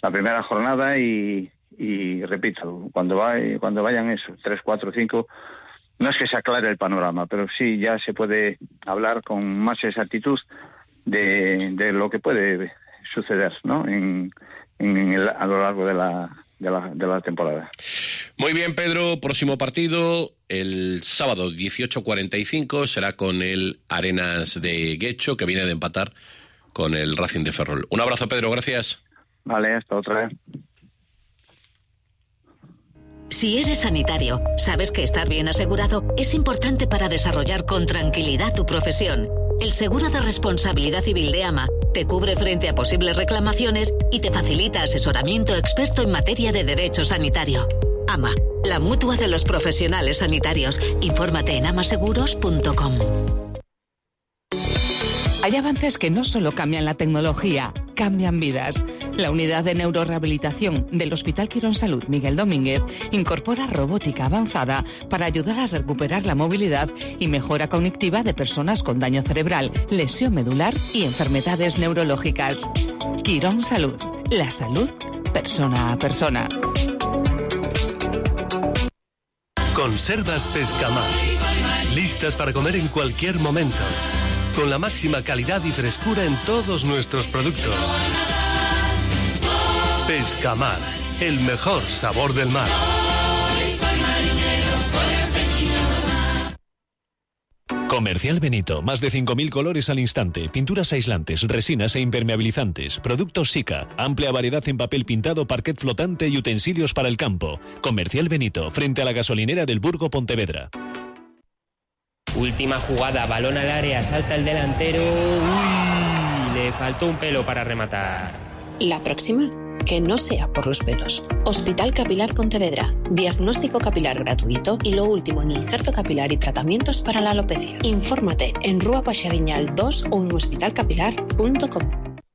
la primera jornada y repito, cuando vayan esos 3, 4, 5, no es que se aclare el panorama, pero sí ya se puede hablar con más exactitud de lo que puede suceder, ¿no? A lo largo de la temporada. Muy bien, Pedro, próximo partido el sábado 18:45 será con el Arenas de Guecho, que viene de empatar con el Racing de Ferrol. Un abrazo, Pedro, gracias. Vale, hasta otra vez. Si eres sanitario, sabes que estar bien asegurado es importante para desarrollar con tranquilidad tu profesión. El seguro de responsabilidad civil de AMA te cubre frente a posibles reclamaciones y te facilita asesoramiento experto en materia de derecho sanitario. AMA, la mutua de los profesionales sanitarios. Infórmate en amaseguros.com. Hay avances que no solo cambian la tecnología, cambian vidas. La unidad de neurorehabilitación del Hospital Quirón Salud Miguel Domínguez incorpora robótica avanzada para ayudar a recuperar la movilidad y mejora cognitiva de personas con daño cerebral, lesión medular y enfermedades neurológicas. Quirón Salud, la salud persona a persona. Conservas Pescamar, listas para comer en cualquier momento, con la máxima calidad y frescura en todos nuestros productos. Pescamar, el mejor sabor del mar. Comercial Benito, más de 5.000 colores al instante, pinturas aislantes, resinas e impermeabilizantes, productos Sika, amplia variedad en papel pintado, parquet flotante y utensilios para el campo. Comercial Benito, frente a la gasolinera del Burgo Pontevedra. Última jugada, balón al área, salta el delantero. Uy, le faltó un pelo para rematar. La próxima, que no sea por los pelos. Hospital Capilar Pontevedra. Diagnóstico capilar gratuito y lo último en injerto capilar y tratamientos para la alopecia. Infórmate en Rúa Paxariñal 2 o en hospitalcapilar.com.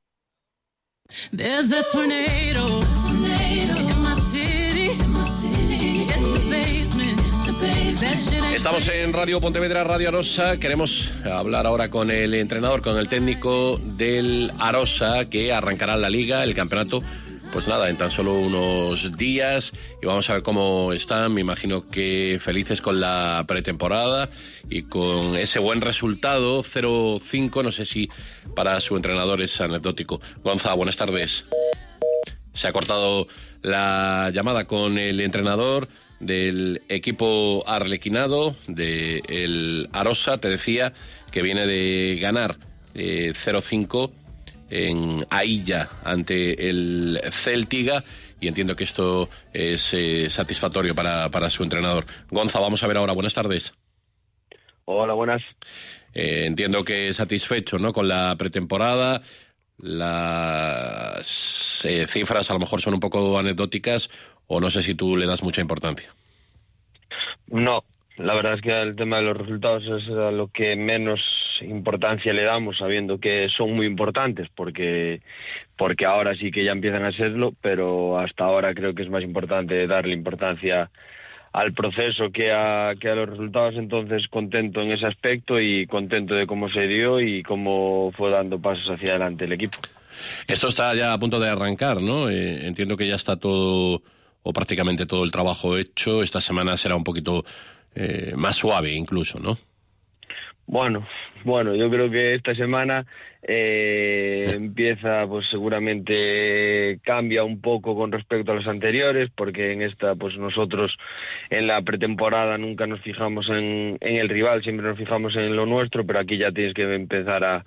Estamos en Radio Pontevedra, Radio Arosa. Queremos hablar ahora con el entrenador, con el técnico del Arosa, que arrancará la liga, el campeonato, pues nada, en tan solo unos días, y vamos a ver cómo están. Me imagino que felices con la pretemporada y con ese buen resultado, 0-5, no sé si para su entrenador es anecdótico. Gonza, buenas tardes. Se ha cortado la llamada con el entrenador del equipo arlequinado, del Arosa. Te decía que viene de ganar 0-5 en Ailla ante el Céltiga, y entiendo que esto es satisfactorio para su entrenador. Gonza, vamos a ver ahora. Buenas tardes. Hola, buenas. Entiendo que satisfecho, ¿no?, con la pretemporada. Las cifras a lo mejor son un poco anecdóticas, o no sé si tú le das mucha importancia. No, la verdad es que el tema de los resultados es a lo que menos importancia le damos, sabiendo que son muy importantes, porque ahora sí que ya empiezan a serlo, pero hasta ahora creo que es más importante darle importancia al proceso que a los resultados. Entonces, contento en ese aspecto y contento de cómo se dio y cómo fue dando pasos hacia adelante el equipo. Esto está ya a punto de arrancar, ¿no? Entiendo que ya está todo, o prácticamente todo el trabajo hecho. Esta semana será un poquito más suave incluso, ¿no? Bueno, yo creo que esta semana empieza, pues seguramente cambia un poco con respecto a las anteriores, porque en esta, pues nosotros en la pretemporada nunca nos fijamos en el rival, siempre nos fijamos en lo nuestro, pero aquí ya tienes que empezar a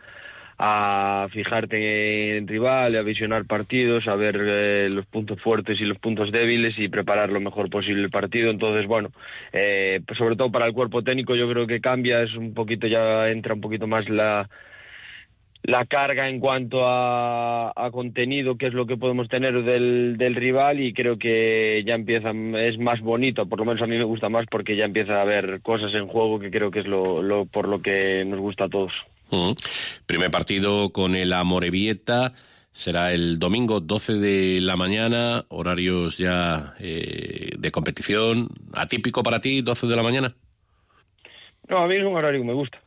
fijarte en rival, a visionar partidos, a ver los puntos fuertes y los puntos débiles y preparar lo mejor posible el partido. Entonces, bueno, pues sobre todo para el cuerpo técnico yo creo que cambia, es un poquito, ya entra un poquito más la carga en cuanto a contenido, que es lo que podemos tener del rival, y creo que ya empieza, es más bonito, por lo menos a mí me gusta más, porque ya empieza a haber cosas en juego que creo que es lo por lo que nos gusta a todos. Primer partido con el Amorebieta será el domingo 12 de la mañana, horarios ya de competición. ¿Atípico para ti, 12 de la mañana? No, a mí es un horario que me gusta.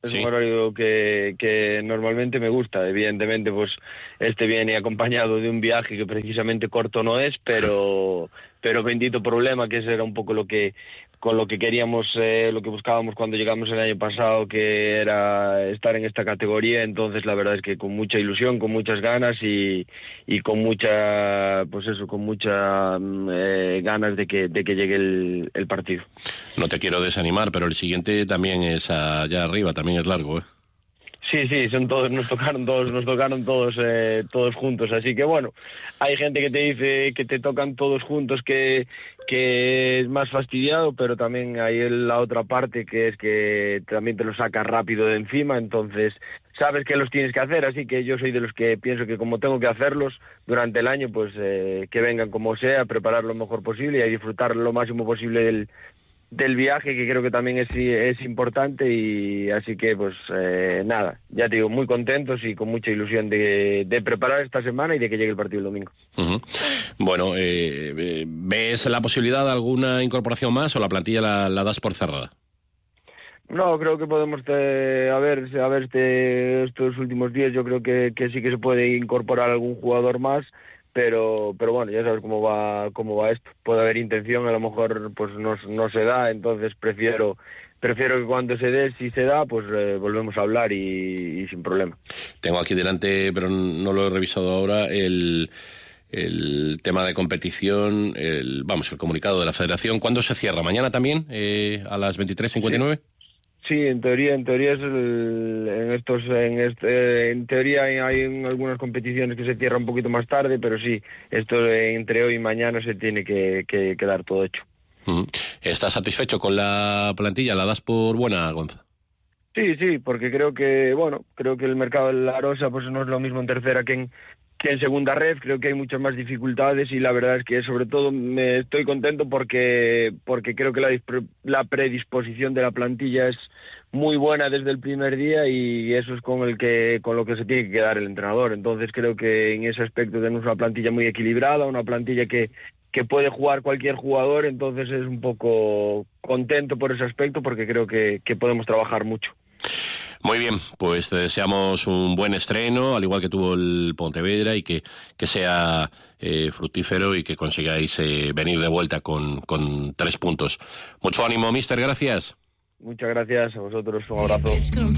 Es sí. un horario que normalmente me gusta. Evidentemente, pues viene acompañado de un viaje que precisamente corto no es, pero bendito problema, que ese era un poco con lo que queríamos, lo que buscábamos cuando llegamos el año pasado, que era estar en esta categoría. Entonces la verdad es que con mucha ilusión, con muchas ganas y con mucha, pues eso, con mucha ganas de que llegue el partido. No te quiero desanimar, pero el siguiente también es allá arriba, también es largo, ¿eh? Sí, son todos, nos tocaron todos juntos, así que bueno, hay gente que te dice que te tocan todos juntos, que es más fastidiado, pero también hay la otra parte, que es que también te lo sacas rápido de encima, entonces sabes que los tienes que hacer, así que yo soy de los que pienso que como tengo que hacerlos durante el año, pues que vengan como sea, preparar lo mejor posible y a disfrutar lo máximo posible del viaje, que creo que también es importante, y así que pues nada, ya te digo, muy contentos y con mucha ilusión de preparar esta semana y de que llegue el partido el domingo. Uh-huh. Bueno, ¿ves la posibilidad de alguna incorporación más o la plantilla la das por cerrada? No, creo que podemos, a ver estos últimos días, yo creo que sí que se puede incorporar algún jugador más, pero bueno, ya sabes cómo va esto. Puede haber intención, a lo mejor pues no se da, entonces prefiero que cuando se dé, si se da, pues volvemos a hablar y sin problema. Tengo aquí delante, pero no lo he revisado ahora, el tema de competición, el comunicado de la Federación. ¿Cuándo se cierra? ¿Mañana también? ¿A las 23:59? Sí, en teoría es en teoría hay algunas competiciones que se cierran un poquito más tarde, pero sí, esto entre hoy y mañana se tiene que quedar todo hecho. ¿Estás satisfecho con la plantilla? ¿La das por buena, Gonza? Sí, porque creo que el mercado de la Arosa pues no es lo mismo en tercera que en segunda red. Creo que hay muchas más dificultades y la verdad es que sobre todo me estoy contento porque creo que la predisposición de la plantilla es muy buena desde el primer día, y eso es con lo que se tiene que quedar el entrenador. Entonces creo que en ese aspecto tenemos una plantilla muy equilibrada, una plantilla que puede jugar cualquier jugador, entonces es un poco contento por ese aspecto porque creo que podemos trabajar mucho. Muy bien, pues te deseamos un buen estreno, al igual que tuvo el Pontevedra, y que sea fructífero y que consigáis venir de vuelta con 3 puntos. Mucho ánimo, míster, gracias. Muchas gracias a vosotros, un abrazo.